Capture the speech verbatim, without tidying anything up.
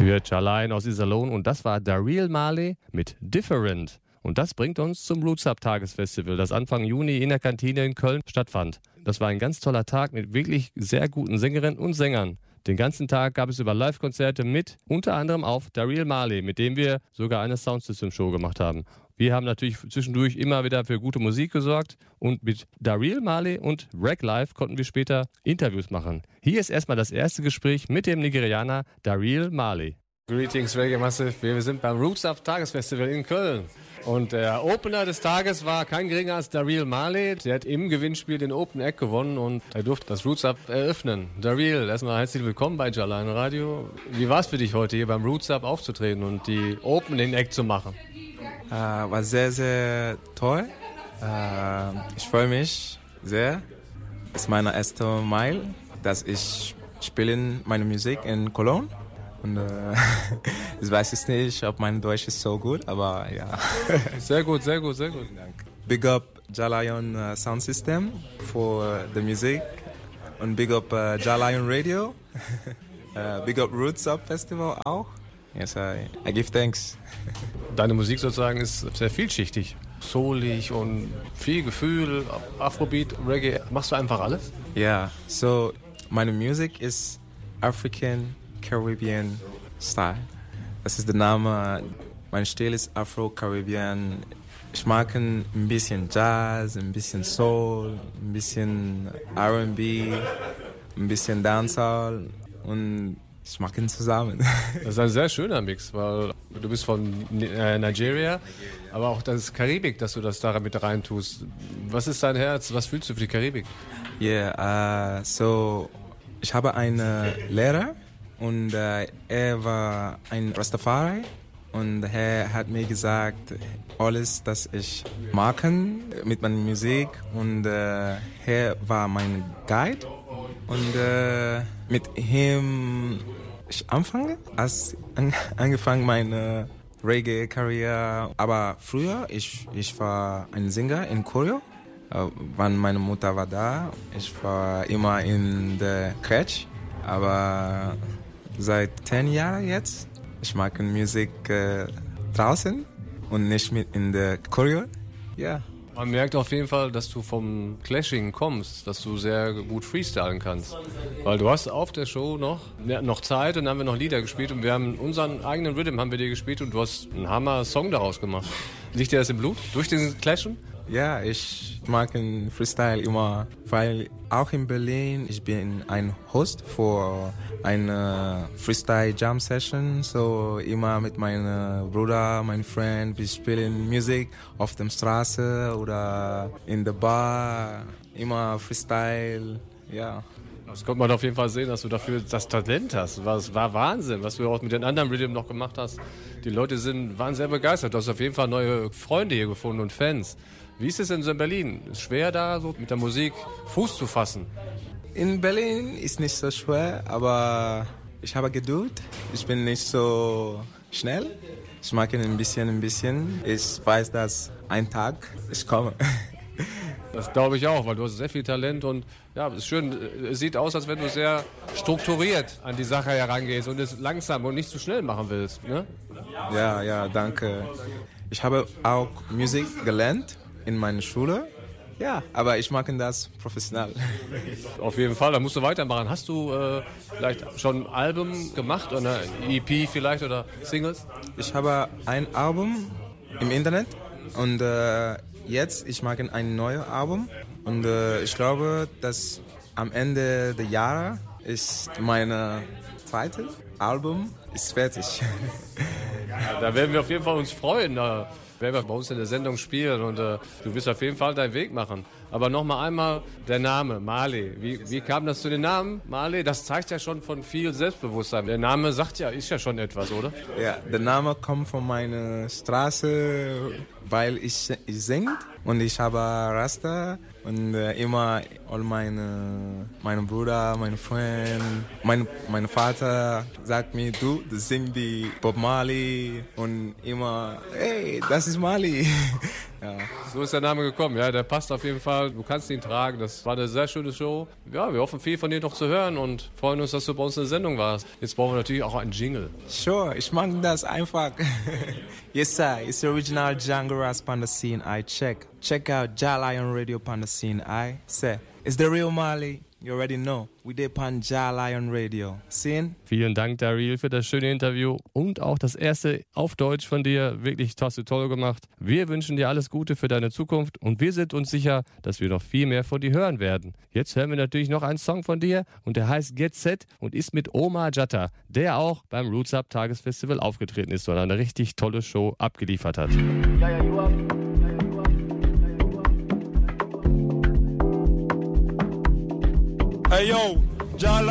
Wir Charline aus Iserlohn und das war Daryl Marley mit Different. Und das bringt uns zum Roots Up Tagesfestival, das Anfang Juni in der Kantine in Köln stattfand. Das war ein ganz toller Tag mit wirklich sehr guten Sängerinnen und Sängern. Den ganzen Tag gab es über Live-Konzerte mit unter anderem auch Daryl Marley, mit dem wir sogar eine Soundsystem-Show gemacht haben. Wir haben natürlich zwischendurch immer wieder für gute Musik gesorgt und mit Daryl Marley und Rag Live konnten wir später Interviews machen. Hier ist erstmal das erste Gespräch mit dem Nigerianer Daryl Marley. Greetings Reggae Massive, wir sind beim Roots Up Tagesfestival in Köln. Und der Opener des Tages war kein geringer als Daryl Marley. Der hat im Gewinnspiel den Open Act gewonnen und er durfte das Roots Up eröffnen. Daryl, erstmal herzlich willkommen bei Charline Radio. Wie war es für dich heute hier beim Roots Up aufzutreten und die Opening Act zu machen? Äh, war sehr, sehr toll. Äh, ich freue mich sehr. Es ist meine erste Mal, dass ich spiele meine Musik in Cologne. Und äh, ich weiß es nicht, ob mein Deutsch ist so gut, aber ja. Sehr gut, sehr gut, sehr gut. Big up Jalion uh, Sound System for the music und big up uh, Jalion Radio. uh, big up Roots Up Festival auch. Yes, I, I give thanks. Deine Musik sozusagen ist sehr vielschichtig. Soulig und viel Gefühl, Afrobeat, Reggae. Machst du einfach alles? Ja, yeah, so meine Musik ist African Caribbean Style. Das ist der Name. Mein Stil ist Afro-Caribbean. Ich mag ein bisschen Jazz, ein bisschen Soul, ein bisschen R and B, ein bisschen Dancehall und ich mag ihn zusammen. Das ist ein sehr schöner Mix, weil du bist von äh, Nigeria, aber auch das Karibik, dass du das da mit reintust. Was ist dein Herz? Was fühlst du für die Karibik? Ja, yeah, uh, so ich habe einen Lehrer. Und äh, er war ein Rastafari und er hat mir gesagt, alles, das ich mag mit meiner Musik. Und äh, er war mein Guide. Und äh, mit ihm ich anfange, als an, angefangen meine Reggae-Karriere. Aber früher, ich, ich war ein Sänger in Choreo. Äh, wann meine Mutter war da, ich war immer in der Crèche. Aber seit zehn Jahren jetzt. Ich mag Musik äh, draußen und nicht mit in der Choreo. Ja. Man merkt auf jeden Fall, dass du vom Clashing kommst, dass du sehr gut freestylen kannst. Weil du hast auf der Show noch, noch Zeit und dann haben wir noch Lieder gespielt und wir haben unseren eigenen Rhythm haben wir dir gespielt und du hast einen Hammer-Song daraus gemacht. Liegt dir das im Blut? Durch den Clashen? Ja, ich mag den Freestyle immer, weil auch in Berlin, ich bin ein Host für eine Freestyle Jam Session, so immer mit meinem Bruder, meinem Freund, wir spielen Musik auf der Straße oder in der Bar, immer Freestyle, ja. Das konnte man auf jeden Fall sehen, dass du dafür das Talent hast. Es war Wahnsinn, was du auch mit den anderen Rhythm noch gemacht hast. Die Leute sind, waren sehr begeistert. Du hast auf jeden Fall neue Freunde hier gefunden und Fans. Wie ist es denn so in Berlin? Ist es schwer da so mit der Musik Fuß zu fassen? In Berlin ist nicht so schwer, aber ich habe Geduld. Ich bin nicht so schnell. Ich mag ihn ein bisschen, ein bisschen. Ich weiß, dass ein Tag ich komme. Das glaube ich auch, weil du hast sehr viel Talent und ja, es ist schön. Es sieht aus, als wenn du sehr strukturiert an die Sache herangehst und es langsam und nicht zu schnell machen willst, ne? Ja, ja, danke. Ich habe auch Musik gelernt in meiner Schule. Ja, aber ich mag das professionell. Auf jeden Fall, da musst du weitermachen. Hast du äh, vielleicht schon ein Album gemacht oder eine E P vielleicht oder Singles? Ich habe ein Album im Internet und äh, jetzt ich mag ein neues Album und äh, ich glaube, dass am Ende des Jahres ist mein zweites Album ist fertig. Ja, da werden wir auf jeden Fall uns freuen. Da werden wir bei uns in der Sendung spielen und äh, du wirst auf jeden Fall deinen Weg machen. Aber nochmal einmal der Name, Marley. Wie, wie kam das zu dem Namen, Marley? Das zeigt ja schon von viel Selbstbewusstsein. Der Name sagt ja, ist ja schon etwas, oder? Ja, der Name kommt von meiner Straße, weil ich, ich singe und ich habe Rasta und äh, immer all meine, meine Bruder, meine Freunde, mein, mein Vater sagt mir, du, du singst die Bob Marley und immer, hey, das ist Marley. Ja. So ist der Name gekommen, ja, der passt auf jeden Fall. Du kannst ihn tragen, das war eine sehr schöne Show. Ja, wir hoffen viel von dir noch zu hören und freuen uns, dass du bei uns in der Sendung warst. Jetzt brauchen wir natürlich auch einen Jingle. Sure, ich mag das einfach. Yes, sir, it's the original Django Ras Panda Scene, I check. Check out Jah Lion Radio Panda Scene, I say. It's the real Marley. You already know, we did on Jah Lion Radio. Sehen? Vielen Dank, Daryl, für das schöne Interview und auch das erste auf Deutsch von dir. Wirklich hast du toll gemacht. Wir wünschen dir alles Gute für deine Zukunft und wir sind uns sicher, dass wir noch viel mehr von dir hören werden. Jetzt hören wir natürlich noch einen Song von dir und der heißt Get Set und ist mit Omar Jatta, der auch beim Roots Up Tagesfestival aufgetreten ist und eine richtig tolle Show abgeliefert hat. Ja, ja, you up. Hey yo, Jah